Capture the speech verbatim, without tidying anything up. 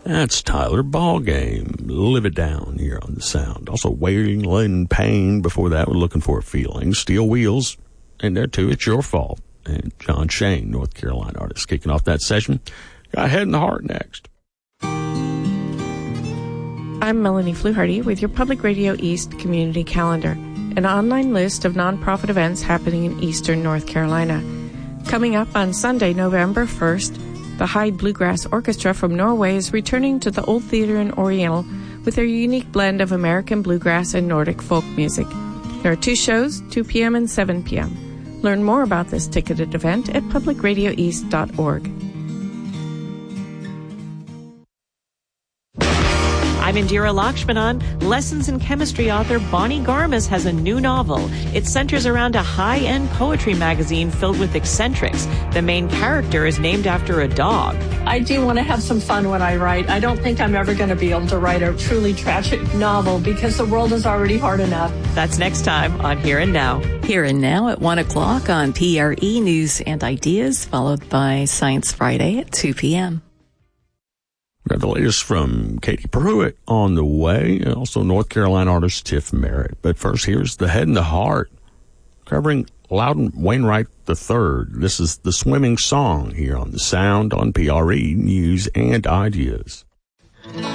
That's Tyler Ballgame. Live It Down here on the Sound. Also, Waylon Payne. Before that, we're Looking for a Feeling. Steel Wheels. And there, too, It's Your Fault. And John Shane, North Carolina artist, kicking off that session. Got Head in the Heart next. I'm Melanie Fluharty with your Public Radio East Community Calendar, an online list of nonprofit events happening in eastern North Carolina. Coming up on Sunday, November first, the Hyde Bluegrass Orchestra from Norway is returning to the Old Theater in Oriental with their unique blend of American bluegrass and Nordic folk music. There are two shows, two p.m. and seven p.m. Learn more about this ticketed event at public radio east dot org. I'm Indira Lakshmanan. Lessons in Chemistry author Bonnie Garmus has a new novel. It centers around a high-end poetry magazine filled with eccentrics. The main character is named after a dog. I do want to have some fun when I write. I don't think I'm ever going to be able to write a truly tragic novel because the world is already hard enough. That's next time on Here and Now. Here and Now at one o'clock on P R E News and Ideas, followed by Science Friday at two p.m. We got the latest from Katie Pruitt on the way, and also North Carolina artist Tiff Merritt. But first, here's The Head and the Heart, covering Loudon Wainwright the third. This is The Swimming Song here on The Sound on P R E News and Ideas.